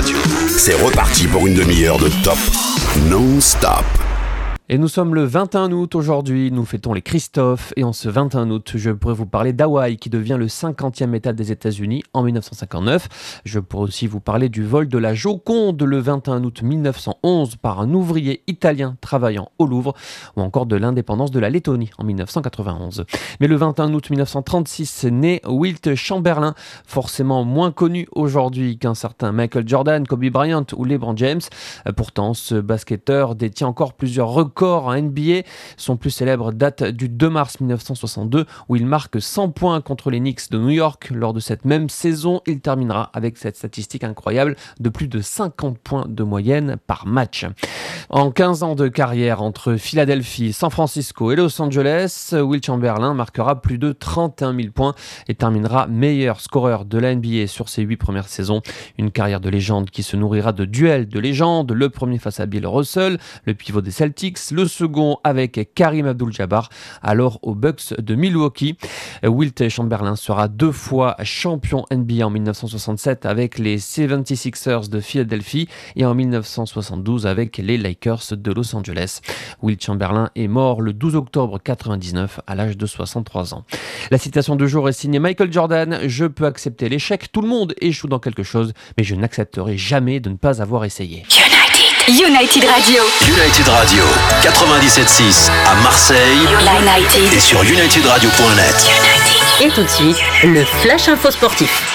Radio. C'est reparti pour une demi-heure de top non-stop. Et nous sommes le 21 août aujourd'hui, nous fêtons les Christophe et en ce 21 août, je pourrais vous parler d'Hawaï qui devient le 50e État des États-Unis en 1959. Je pourrais aussi vous parler du vol de la Joconde le 21 août 1911 par un ouvrier italien travaillant au Louvre ou encore de l'indépendance de la Lettonie en 1991. Mais le 21 août 1936 naît Wilt Chamberlain, forcément moins connu aujourd'hui qu'un certain Michael Jordan, Kobe Bryant ou LeBron James. Pourtant, ce basketteur détient encore plusieurs records en NBA. Son plus célèbre date du 2 mars 1962 où il marque 100 points contre les Knicks de New York. Lors de cette même saison, il terminera avec cette statistique incroyable de plus de 50 points de moyenne par match. En 15 ans de carrière entre Philadelphie, San Francisco et Los Angeles, Wilt Chamberlain marquera plus de 31 000 points et terminera meilleur scoreur de la NBA sur ses 8 premières saisons. Une carrière de légende qui se nourrira de duels de légende, le premier face à Bill Russell, le pivot des Celtics, le second avec Karim Abdul-Jabbar, alors aux Bucks de Milwaukee. Wilt Chamberlain sera 2 fois champion NBA en 1967 avec les 76ers de Philadelphie et en 1972 avec les Lakers de Los Angeles. Wilt Chamberlain est mort le 12 octobre 1999 à l'âge de 63 ans. La citation du jour est signée Michael Jordan. Je peux accepter l'échec, tout le monde échoue dans quelque chose, mais je n'accepterai jamais de ne pas avoir essayé. United Radio. United Radio, 97.6 à Marseille. United. Et sur unitedradio.net. Et tout de suite, le Flash Info Sportif.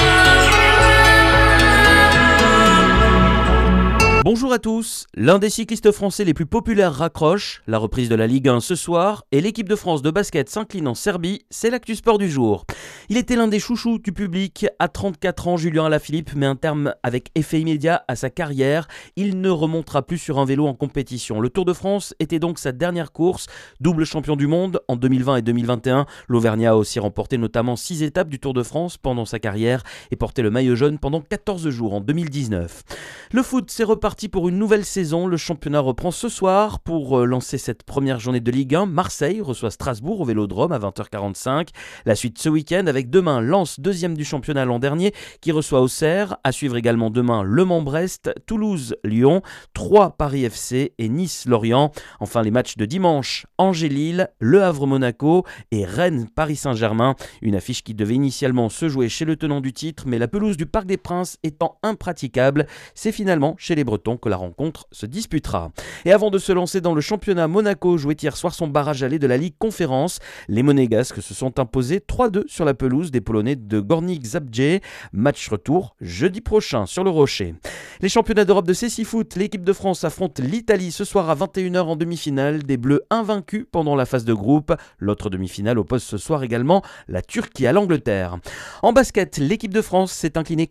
Bonjour à tous, l'un des cyclistes français les plus populaires raccroche, la reprise de la Ligue 1 ce soir et l'équipe de France de basket s'incline en Serbie, c'est l'actu sport du jour. Il était l'un des chouchous du public, à 34 ans Julien Alaphilippe met un terme avec effet immédiat à sa carrière, il ne remontera plus sur un vélo en compétition. Le Tour de France était donc sa dernière course, double champion du monde en 2020 et 2021, l'Auvergnat a aussi remporté notamment 6 étapes du Tour de France pendant sa carrière et porté le maillot jaune pendant 14 jours en 2019. Le foot s'est reparti pour une nouvelle saison, le championnat reprend ce soir pour lancer cette première journée de Ligue 1. Marseille reçoit Strasbourg au Vélodrome à 20h45. La suite ce week-end avec demain Lens, deuxième du championnat l'an dernier, qui reçoit Auxerre. À suivre également demain Le Mans-Brest, Toulouse-Lyon, 3 Paris FC et Nice-Lorient. Enfin les matchs de dimanche, Angers-Lille, Le Havre-Monaco et Rennes-Paris Saint-Germain. Une affiche qui devait initialement se jouer chez le tenant du titre, mais la pelouse du Parc des Princes étant impraticable, c'est finalement chez les Bretons que la rencontre se disputera. Et avant de se lancer dans le championnat, Monaco jouait hier soir son barrage aller de la Ligue Conférence. Les Monégasques se sont imposés 3-2 sur la pelouse des Polonais de Górnik Zabrze. Match retour jeudi prochain sur le Rocher. Les championnats d'Europe de cécifoot, l'équipe de France affronte l'Italie ce soir à 21h en demi-finale. Des Bleus invaincus pendant la phase de groupe. L'autre demi-finale oppose ce soir également la Turquie à l'Angleterre. En basket, l'équipe de France s'est inclinée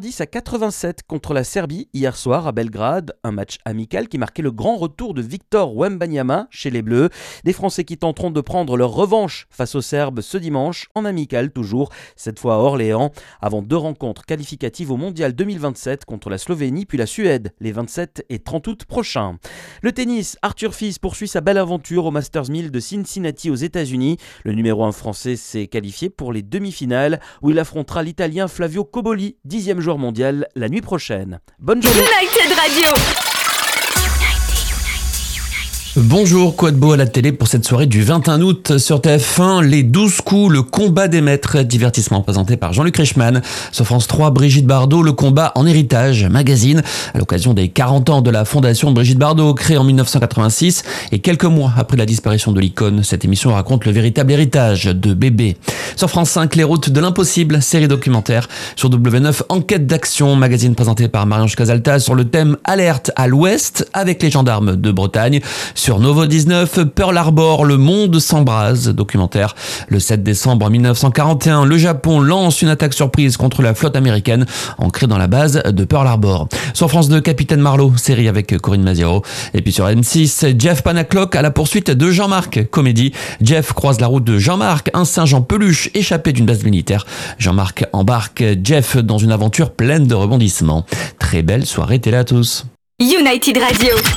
90-87 contre la Serbie hier soir à Belgrade. Un match amical qui marquait le grand retour de Victor Wembanyama chez les Bleus. Des Français qui tenteront de prendre leur revanche face aux Serbes ce dimanche, en amical toujours, cette fois à Orléans, avant 2 rencontres qualificatives au Mondial 2027 contre la Slovénie puis la Suède, les 27 et 30 août prochains. Le tennis, Arthur Fils poursuit sa belle aventure au Masters 1000 de Cincinnati aux États-Unis. Le numéro 1 français s'est qualifié pour les demi-finales où il affrontera l'Italien Flavio Cobolli, 10e joueur mondial, la nuit prochaine. Bonne journée. United Radio. Bonjour, quoi de beau à la télé pour cette soirée du 21 août sur TF1, les 12 coups, le combat des maîtres, divertissement présenté par Jean-Luc Reichmann. Sur France 3, Brigitte Bardot, le combat en héritage, magazine, à l'occasion des 40 ans de la fondation de Brigitte Bardot, créée en 1986, et quelques mois après la disparition de l'icône, cette émission raconte le véritable héritage de Bébé. Sur France 5, Les routes de l'impossible, série documentaire. Sur W9, Enquête d'action, magazine présenté par Marie-Ange Casalta sur le thème Alerte à l'Ouest avec les gendarmes de Bretagne. Sur Novo 19, Pearl Harbor, le monde s'embrase, documentaire. Le 7 décembre 1941, le Japon lance une attaque surprise contre la flotte américaine ancrée dans la base de Pearl Harbor. Sur France 2, Capitaine Marlowe, série avec Corinne Maziero. Et puis sur M6, Jeff Panaclock à la poursuite de Jean-Marc, comédie. Jeff croise la route de Jean-Marc, un singe en peluche échappé d'une base militaire. Jean-Marc embarque Jeff dans une aventure pleine de rebondissements. Très belle soirée télé à tous. United Radio.